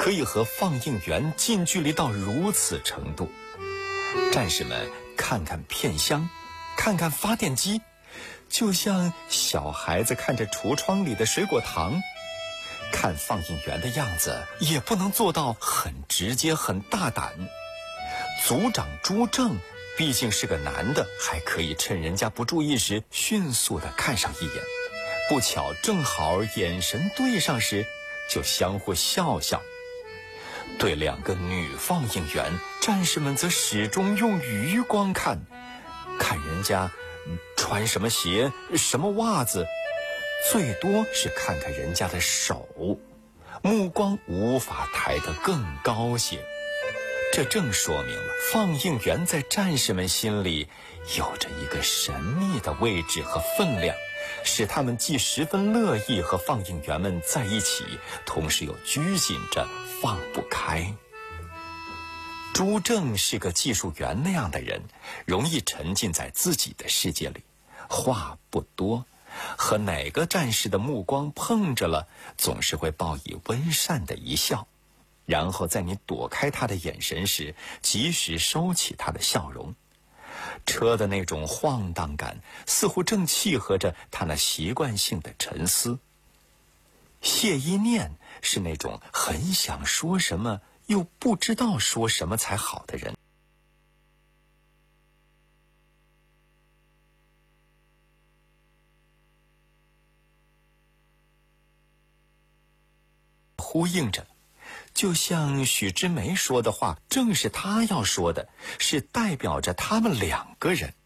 可以和放映员近距离到如此程度。战士们看看片箱，看看发电机，就像小孩子看着橱窗里的水果糖。看放映员的样子，也不能做到很直接很大胆。组长朱正毕竟是个男的，还可以趁人家不注意时迅速地看上一眼，不巧正好眼神对上时，就相互笑笑。对两个女放映员，战士们则始终用余光看人家穿什么鞋，什么袜子，最多是看看人家的手，目光无法抬得更高些。这正说明了放映员在战士们心里有着一个神秘的位置和分量，使他们既十分乐意和放映员们在一起，同时又拘谨着放不开。朱正是个技术员那样的人，容易沉浸在自己的世界里，话不多，和哪个战士的目光碰着了，总是会报以温善的一笑，然后在你躲开他的眼神时，及时收起他的笑容。车的那种晃荡感，似乎正契合着他那习惯性的沉思。谢一念是那种很想说什么又不知道说什么才好的人。呼应着，就像许知梅说的话，正是他要说的，是代表着他们两个人。